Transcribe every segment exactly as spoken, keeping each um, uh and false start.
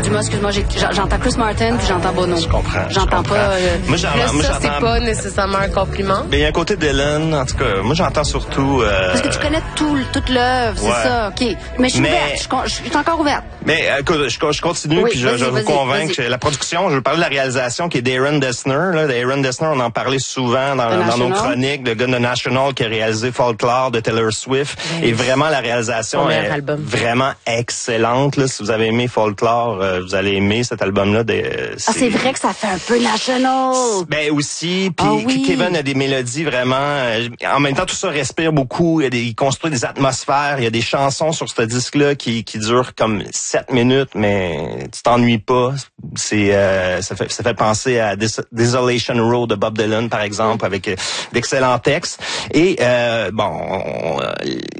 Dumas, excuse-moi, j'ai, j'entends Chris Martin puis j'entends Bono. Je comprends. J'entends je pas... Euh, moi, j'en, Là, moi, ça, j'entends... c'est pas nécessairement un compliment. Ben, il y a un côté Dylan, en tout cas. Moi, j'entends surtout... Euh... Parce que tu connais tout, toute l'œuvre, c'est ouais. ça, OK. Mais je suis Mais... ouverte, je, je suis encore ouverte. Mais écoute, je, je continue, oui, puis je, je vais vous convaincre. vas-y. La production, je veux parler de la réalisation qui est d'Aaron Dessner. Là. Aaron Dessner, on en parlait souvent dans, dans nos chroniques, le gars de National qui a réalisé Folklore de Taylor Swift. Oui. Et vraiment, la réalisation est album. vraiment excellente. Là. Si vous avez aimé Folklore, euh, vous allez aimer cet album-là. De, c'est... Ah, c'est vrai que ça fait un peu National. Ben aussi, puis oh, oui. Kevin a des mélodies vraiment... Euh, en même temps, tout ça respire beaucoup. Il, y a des, il construit des atmosphères. Il y a des chansons sur ce disque-là qui, qui durent comme sept minutes, mais tu t'ennuies pas. C'est euh, ça fait ça fait penser à Des- Desolation Row de Bob Dylan, par exemple, avec euh, d'excellents textes. Et euh, bon... On, euh,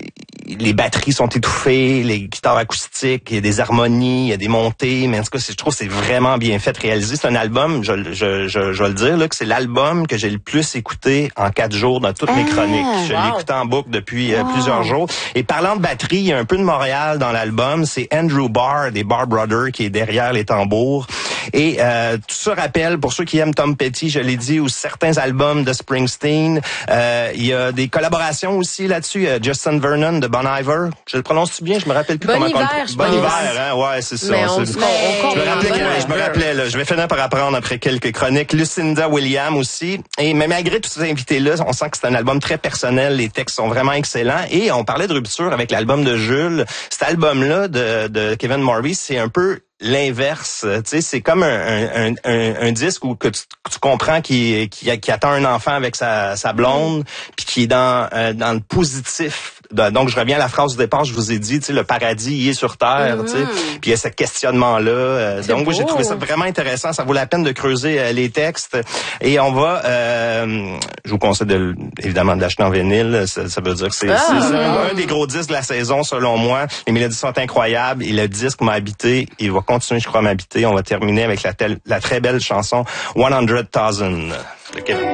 les batteries sont étouffées, les guitares acoustiques, il y a des harmonies, il y a des montées, mais en tout cas, je trouve que c'est vraiment bien fait, réalisé. C'est un album, je, je, je, je vais le dire, là, que c'est l'album que j'ai le plus écouté en quatre jours dans toutes ah, mes chroniques. Je wow. l'ai écouté en boucle depuis euh, wow. plusieurs jours. Et parlant de batterie, il y a un peu de Montréal dans l'album. C'est Andrew Barr des Barr Brothers qui est derrière les tambours. Et euh, tout ça rappelle, pour ceux qui aiment Tom Petty, je l'ai dit, ou certains albums de Springsteen, euh, il y a des collaborations aussi là-dessus. Euh, Justin Vernon de Bon Iver, je le prononce bien, je me rappelle plus bon comment hiver, on le... Bon hiver, hein, ouais, c'est ça. Mais on, c'est... on, on, je me rappelais, que, je me rappelais là, je vais finir par apprendre après quelques chroniques. Lucinda Williams aussi. Et mais malgré tous ces invités-là, on sent que c'est un album très personnel, les textes sont vraiment excellents. Et on parlait de rupture avec l'album de Jules. Cet album-là de, de Kevin Morris, c'est un peu l'inverse, tu sais, c'est comme un, un, un, un disque où que tu, tu comprends qu'il qui, qui attend un enfant avec sa, sa blonde, puis qui est dans euh, dans le positif. Donc je reviens à la phrase du départ, je vous ai dit, tu sais, le paradis il est sur terre, mm-hmm. tu sais, puis il y a ce questionnement là. Euh, donc moi j'ai trouvé ça vraiment intéressant, ça vaut la peine de creuser euh, les textes et on va, euh, je vous conseille de, évidemment de l'acheter en vinyle, ça, ça veut dire que c'est, ah, c'est, c'est un, un des gros disques de la saison selon moi. Les mélodies sont incroyables et le disque m'a habité, il va continuer, je crois, à m'habiter. On va terminer avec la, telle, la très belle chanson one hundred thousand de Kevin.